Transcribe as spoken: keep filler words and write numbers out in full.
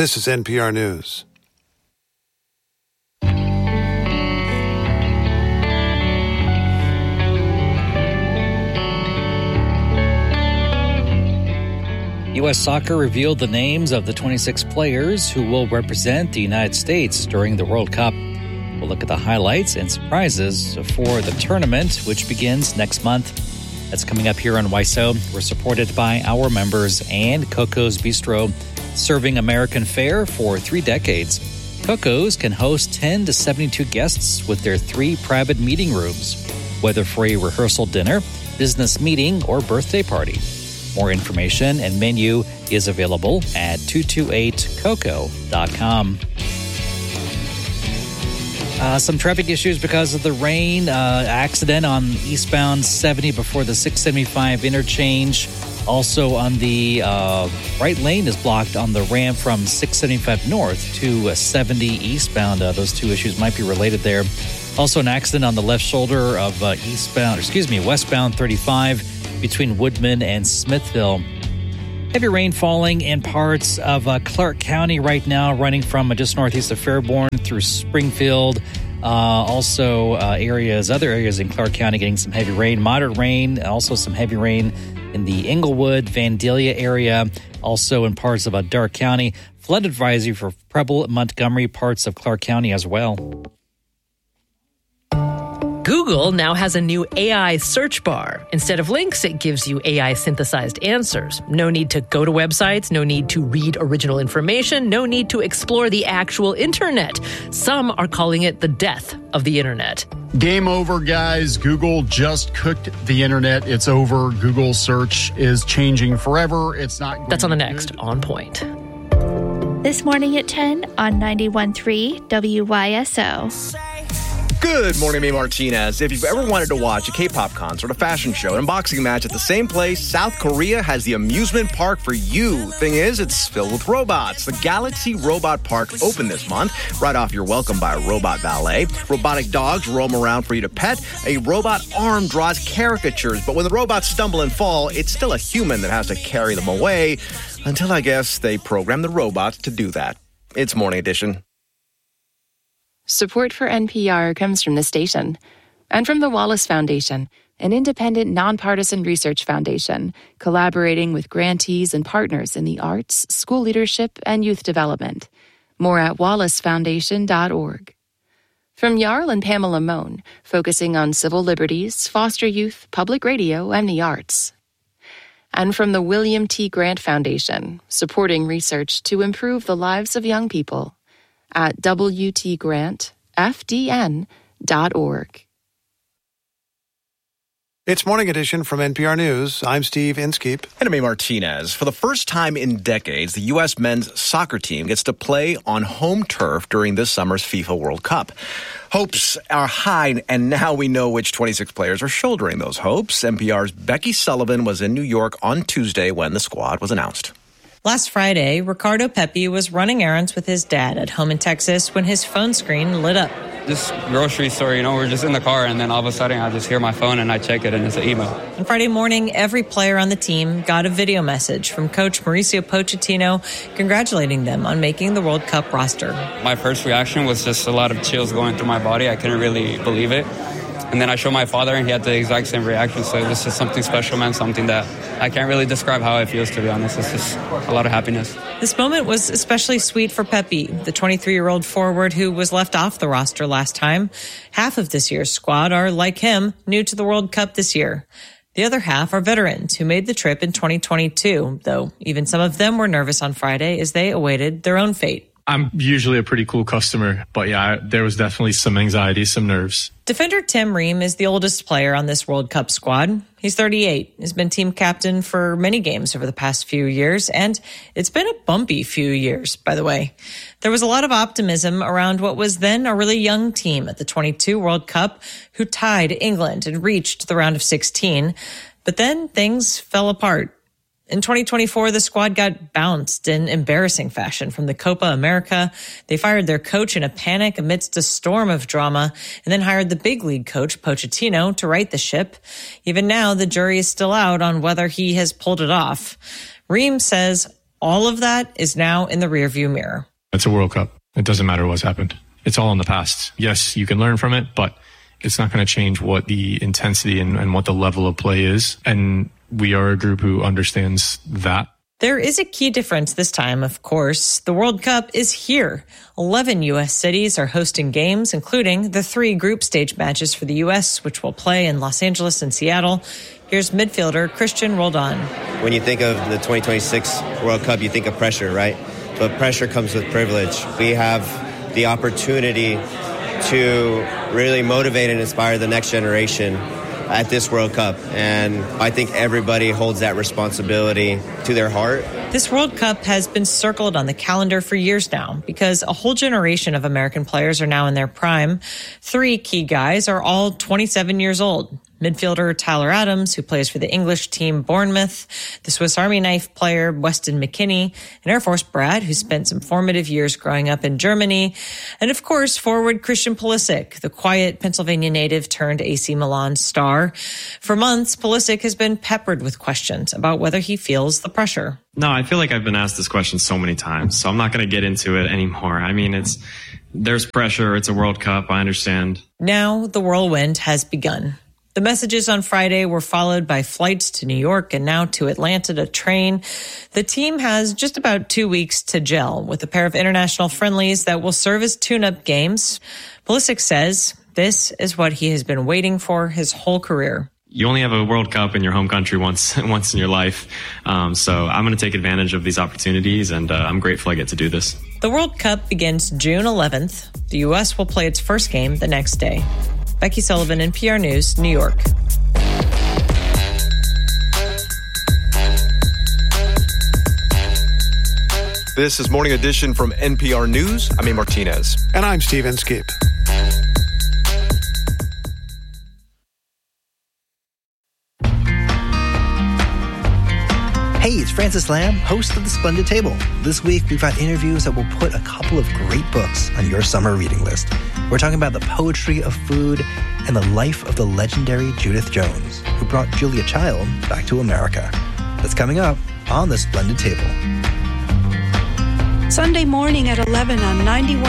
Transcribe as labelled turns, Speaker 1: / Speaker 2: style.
Speaker 1: This is N P R News.
Speaker 2: U S Soccer revealed the names of the twenty-six players who will represent the United States during the World Cup. We'll look at the highlights and surprises for the tournament, which begins next month. That's coming up here on W I S O. We're supported by our members and Coco's Bistro, serving American fare for three decades. Coco's can host ten to seventy-two guests with their three private meeting rooms, whether for a rehearsal dinner, business meeting, or birthday party. More information and menu is available at two two eight coco dot com. Uh, some traffic issues because of the rain. Uh, accident on eastbound seventy before the six seventy-five interchange. Also on the uh, right lane is blocked on the ramp from six seventy-five north to seventy eastbound. Uh, those two issues might be related there. Also an accident on the left shoulder of uh, eastbound, excuse me, westbound thirty-five between Woodman and Smithville. Heavy rain falling in parts of uh, Clark County right now, running from uh, just northeast of Fairborn through Springfield. Uh, also uh, areas, other areas in Clark County getting some heavy rain, moderate rain, also some heavy rain in the Englewood, Vandalia area, also in parts of uh, Darke County. Flood advisory for Preble, Montgomery, parts of Clark County as well.
Speaker 3: Google now has a new A I search bar. Instead of links, it gives you A I-synthesized answers. No need to go to websites, no need to read original information, no need to explore the actual internet. Some are calling it the death of the internet.
Speaker 4: Game over, guys. Google just cooked the internet. It's over. Google search is changing forever. It's not.
Speaker 3: That's on the next On Point.
Speaker 5: This morning at ten on ninety-one point three W Y S O.
Speaker 6: Good morning, me Martinez. If you've ever wanted to watch a K-pop concert, a fashion show, and boxing match at the same place, South Korea has the amusement park for you. Thing is, it's filled with robots. The Galaxy Robot Park opened this month. Right off, you're welcomed by a robot valet. Robotic dogs roam around for you to pet. A robot arm draws caricatures, but when the robots stumble and fall, it's still a human that has to carry them away. Until, I guess, they program the robots to do that. It's Morning Edition.
Speaker 7: Support for N P R comes from the station and from the Wallace Foundation, an independent, nonpartisan research foundation collaborating with grantees and partners in the arts, school leadership, and youth development. More at wallace foundation dot org. From Jarl and Pamela Mohn, focusing on civil liberties, foster youth, public radio, and the arts. And from the William T. Grant Foundation, supporting research to improve the lives of young people. At w t grant f d n dot org.
Speaker 1: It's Morning Edition from N P R News. I'm Steve Inskeep.
Speaker 6: And I'm A. Martinez. For the first time in decades, the U S men's soccer team gets to play on home turf during this summer's FIFA World Cup. Hopes are high, and now we know which twenty-six players are shouldering those hopes. N P R's Becky Sullivan was in New York on Tuesday when the squad was announced.
Speaker 8: Last Friday, Ricardo Pepi was running errands with his dad at home in Texas when his phone screen lit up.
Speaker 9: This grocery store, you know, we're just in the car, and then all of a sudden I just hear my phone and I check it, and it's an email.
Speaker 8: On Friday morning, every player on the team got a video message from Coach Mauricio Pochettino congratulating them on making the World Cup roster.
Speaker 9: My first reaction was just a lot of chills going through my body. I couldn't really believe it. And then I showed my father, and he had the exact same reaction. So it was just something special, man, something that I can't really describe how it feels, to be honest. It's just a lot of happiness.
Speaker 8: This moment was especially sweet for Pepi, the twenty-three-year-old forward who was left off the roster last time. Half of this year's squad are, like him, new to the World Cup this year. The other half are veterans who made the trip in twenty twenty-two, though even some of them were nervous on Friday as they awaited their own fate.
Speaker 10: I'm usually a pretty cool customer, but yeah, there was definitely some anxiety, some nerves.
Speaker 8: Defender Tim Ream is the oldest player on this World Cup squad. He's thirty-eight, has been team captain for many games over the past few years, and it's been a bumpy few years, by the way. There was a lot of optimism around what was then a really young team at the twenty-two World Cup who tied England and reached the round of sixteen, but then things fell apart. In twenty twenty-four, the squad got bounced in embarrassing fashion from the Copa America. They fired their coach in a panic amidst a storm of drama and then hired the big league coach, Pochettino, to right the ship. Even now, the jury is still out on whether he has pulled it off. Ream says, All of that is now in the rearview mirror.
Speaker 10: It's a World Cup. It doesn't matter what's happened. It's all in the past. Yes, you can learn from it, but it's not going to change what the intensity and, and what the level of play is. And we are a group who understands that.
Speaker 8: There is a key difference this time, of course. The World Cup is here. eleven U S cities are hosting games, including the three group stage matches for the U S, which will play in Los Angeles and Seattle. Here's midfielder Christian Roldan.
Speaker 11: When you think of the twenty twenty-six World Cup, you think of pressure, right? But pressure comes with privilege. We have the opportunity to really motivate and inspire the next generation at this World Cup. And I think everybody holds that responsibility to their heart.
Speaker 8: This World Cup has been circled on the calendar for years now because a whole generation of American players are now in their prime. Three key guys are all twenty-seven years old. Midfielder Tyler Adams, who plays for the English team Bournemouth, the Swiss Army knife player Weston McKennie, and Air Force Brad, who spent some formative years growing up in Germany, and of course, forward Christian Pulisic, the quiet Pennsylvania native turned A C Milan star. For months, Pulisic has been peppered with questions about whether he feels the pressure.
Speaker 12: No, I feel like I've been asked this question so many times, so I'm not going to get into it anymore. I mean, it's there's pressure. It's a World Cup. I understand.
Speaker 8: Now the whirlwind has begun. The messages on Friday were followed by flights to New York and now to Atlanta to train. The team has just about two weeks to gel with a pair of international friendlies that will serve as tune-up games. Pulisic says this is what he has been waiting for his whole career.
Speaker 12: You only have a World Cup in your home country once once in your life. Um, so I'm going to take advantage of these opportunities, and uh, I'm grateful I get to do this.
Speaker 8: The World Cup begins June eleventh. The U S will play its first game the next day. Becky Sullivan, N P R News, New York.
Speaker 6: This is Morning Edition from N P R News. I'm A. Martinez.
Speaker 1: And I'm Steve Inskeep.
Speaker 13: Hey, it's Francis Lamb, host of The Splendid Table. This week, we've got interviews that will put a couple of great books on your summer reading list. We're talking about the poetry of food and the life of the legendary Judith Jones, who brought Julia Child back to America. That's coming up on The Splendid Table.
Speaker 14: Sunday morning at eleven on ninety-one